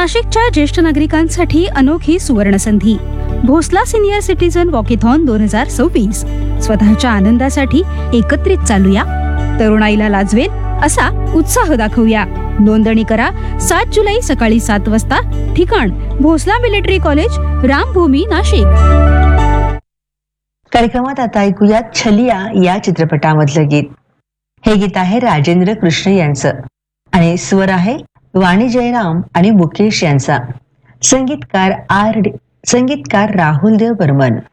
नाशिकच्या ज्येष्ठ नागरिकांसाठी अनोखी सुवर्णसंधी. Bhosla senior citizen walkathon 2026. स्वतःच्या आनंदासाठी एकत्रित चालूया, तरुणाईला लाजवेल असा उत्साह दाखवूया. नोंदणी करा 7 जुलै सकाळी 7 वाजता. ठिकाण भोसला मिलिटरी कॉलेज, रामभूमी, नाशिक. कार्यक्रमात आता ऐकूयात छलिया या चित्रपटामधलं गीत. हे गीत आहे राजेंद्र कृष्ण यांचं आणि स्वर आहे वाणी जयराम आणि मुकेश यांचा. संगीतकार राहुल देव बर्मन.